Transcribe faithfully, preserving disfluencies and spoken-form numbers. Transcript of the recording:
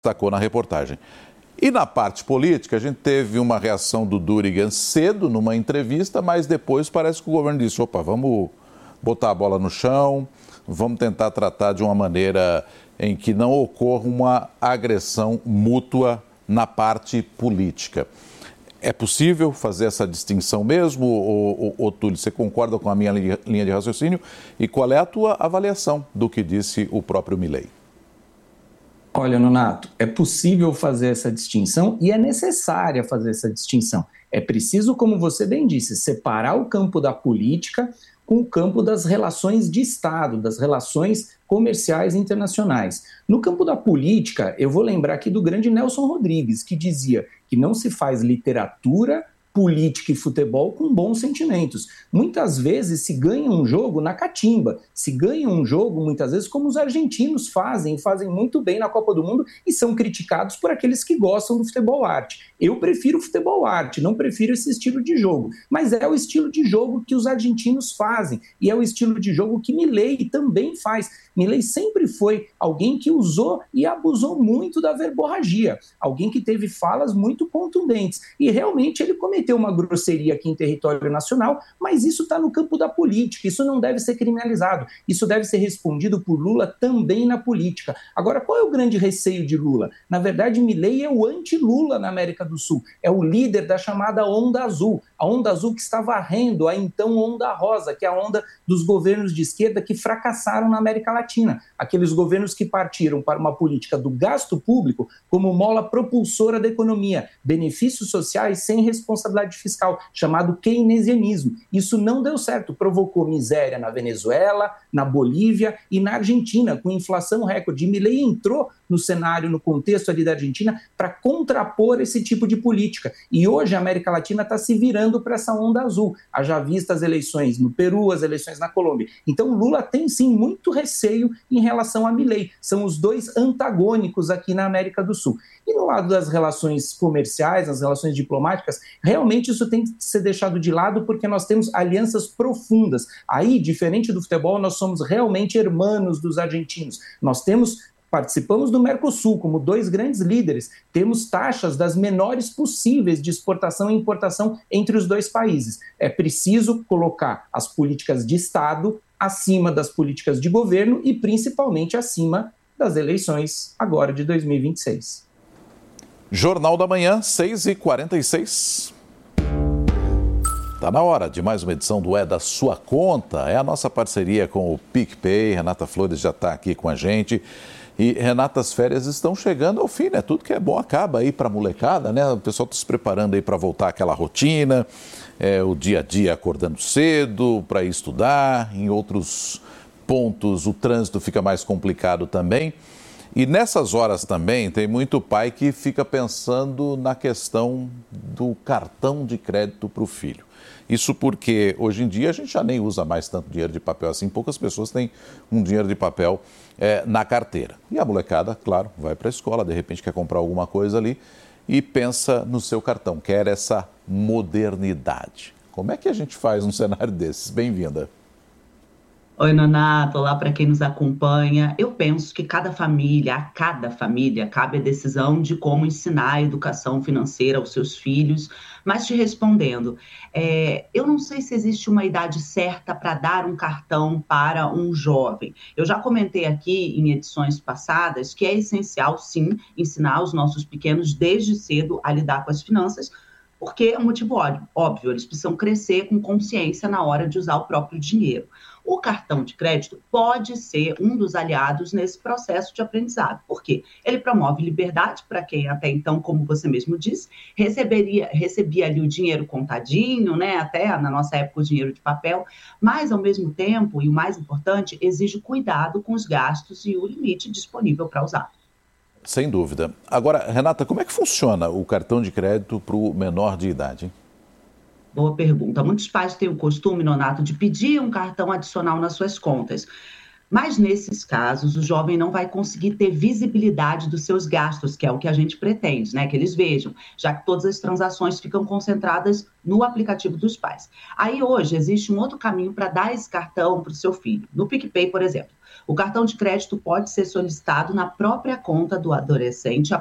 destacou na reportagem. E na parte política, a gente teve uma reação do Durigan cedo, numa entrevista, mas depois parece que o governo disse, opa, vamos botar a bola no chão, vamos tentar tratar de uma maneira em que não ocorra uma agressão mútua na parte política. É possível fazer essa distinção mesmo, ou, ou, ou Túlio, você concorda com a minha linha de raciocínio? E qual é a tua avaliação do que disse o próprio Milei? Olha, Nonato, é possível fazer essa distinção e é necessária fazer essa distinção. É preciso, como você bem disse, separar o campo da política com o campo das relações de Estado, das relações comerciais internacionais. No campo da política, eu vou lembrar aqui do grande Nelson Rodrigues, que dizia que não se faz literatura, política e futebol com bons sentimentos. Muitas vezes se ganha um jogo na catimba, se ganha um jogo muitas vezes como os argentinos fazem, fazem muito bem na Copa do Mundo e são criticados por aqueles que gostam do futebol arte. Eu prefiro o futebol arte, não prefiro esse estilo de jogo, mas é o estilo de jogo que os argentinos fazem e é o estilo de jogo que Milei também faz. Milei sempre foi alguém que usou e abusou muito da verborragia, alguém que teve falas muito contundentes e realmente ele cometeu ter uma grosseria aqui em território nacional, mas isso está no campo da política, isso não deve ser criminalizado, isso deve ser respondido por Lula também na política. Agora, qual é o grande receio de Lula? Na verdade, Milei é o anti-Lula na América do Sul, é o líder da chamada onda azul, a onda azul que está varrendo a então onda rosa, que é a onda dos governos de esquerda que fracassaram na América Latina, aqueles governos que partiram para uma política do gasto público como mola propulsora da economia, benefícios sociais sem responsabilidade fiscal, chamado keynesianismo. Isso não deu certo, provocou miséria na Venezuela, na Bolívia e na Argentina, com inflação recorde. E Milei entrou no cenário, no contexto ali da Argentina, para contrapor esse tipo de política. E hoje a América Latina está se virando para essa onda azul. Haja vista as eleições no Peru, as eleições na Colômbia. Então Lula tem sim muito receio em relação a Milei. São os dois antagônicos aqui na América do Sul. E no lado das relações comerciais, as relações diplomáticas, realmente isso tem que ser deixado de lado porque nós temos alianças profundas. Aí, diferente do futebol, nós somos realmente hermanos dos argentinos. Nós temos... Participamos do Mercosul como dois grandes líderes, temos taxas das menores possíveis de exportação e importação entre os dois países. É preciso colocar as políticas de Estado acima das políticas de governo e principalmente acima das eleições agora de dois mil e vinte e seis. Jornal da Manhã, seis e quarenta e seis. Está na hora de mais uma edição do É da Sua Conta. É a nossa parceria com o PicPay. Renata Flores já está aqui com a gente. E, Renata, as férias estão chegando ao fim, né? Tudo que é bom acaba aí para a molecada, né? O pessoal está se preparando aí para voltar àquela rotina, é, o dia a dia acordando cedo para ir estudar. Em outros pontos o trânsito fica mais complicado também. E nessas horas também tem muito pai que fica pensando na questão do cartão de crédito para o filho. Isso porque hoje em dia a gente já nem usa mais tanto dinheiro de papel assim, poucas pessoas têm um dinheiro de papel é, na carteira. E a molecada, claro, vai para a escola, de repente quer comprar alguma coisa ali e pensa no seu cartão, quer essa modernidade. Como é que a gente faz um cenário desses? Bem-vinda. Oi, Nonato, olá para quem nos acompanha. Eu penso que cada família, a cada família, cabe a decisão de como ensinar a educação financeira aos seus filhos. Mas te respondendo, é, eu não sei se existe uma idade certa para dar um cartão para um jovem. Eu já comentei aqui em edições passadas que é essencial, sim, ensinar os nossos pequenos desde cedo a lidar com as finanças, porque é um motivo óbvio, eles precisam crescer com consciência na hora de usar o próprio dinheiro. O cartão de crédito pode ser um dos aliados nesse processo de aprendizado. Por quê? Ele promove liberdade para quem até então, como você mesmo disse, receberia, recebia ali o dinheiro contadinho, né? Até na nossa época o dinheiro de papel, mas ao mesmo tempo, e o mais importante, exige cuidado com os gastos e o limite disponível para usar. Sem dúvida. Agora, Renata, como é que funciona o cartão de crédito para o menor de idade, hein? Boa pergunta. Muitos pais têm o costume, Nonato, de pedir um cartão adicional nas suas contas. Mas, nesses casos, o jovem não vai conseguir ter visibilidade dos seus gastos, que é o que a gente pretende, né? Que eles vejam, já que todas as transações ficam concentradas no aplicativo dos pais. Aí, hoje, existe um outro caminho para dar esse cartão para o seu filho. No PicPay, por exemplo, o cartão de crédito pode ser solicitado na própria conta do adolescente